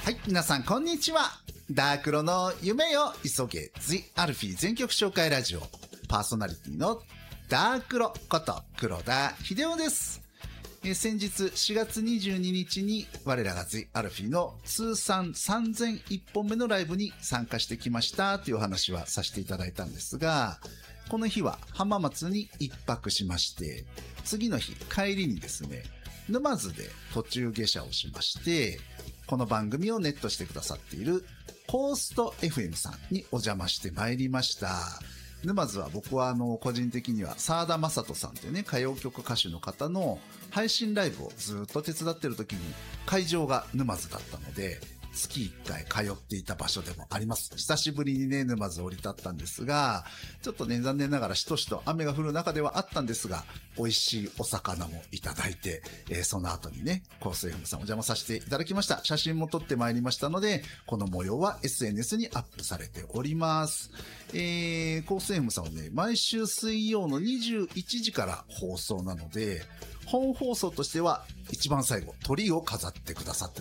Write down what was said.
はい、皆さんこんにちは。ダークロの夢よ急げ The アルフィー全曲紹介ラジオパーソナリティのダークロこと黒田秀夫です。先日4月22日に我らが The アルフィーの通算3001本目のライブに参加してきましたというお話はさせていただいたんですが、この日は浜松に一泊しまして、次の日帰りにですね、沼津で途中下車をしまして、この番組をネットしてくださっているコースト FM さんにお邪魔してまいりました。沼津は僕は個人的には沢田正人さんというね、歌謡曲歌手の方の配信ライブをずっと手伝ってる時に会場が沼津だったので、月1回通っていた場所でもあります。久しぶりにね、沼津降り立ったんですが、ちょっとね、残念ながらしとしと雨が降る中ではあったんですが、美味しいお魚もいただいて、その後にね、コース FM さんお邪魔させていただきました。写真も撮ってまいりましたので、この模様は SNS にアップされております。コース FM さんはね、毎週水曜の21時から放送なので、本放送としては一番最後、鳥を飾ってくださって